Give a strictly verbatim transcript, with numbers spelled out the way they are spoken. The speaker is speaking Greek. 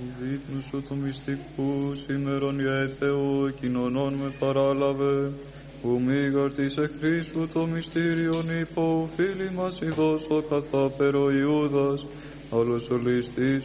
Δείπνου σου του μυστικού, σήμερον για Θεού, κοινωνών με παράλαβε, που μήγαρ της εχθρίσου το μυστήριον υπό, φίλοι μας ειδώσω καθάπερο Ιούδας, άλλος ο ληστής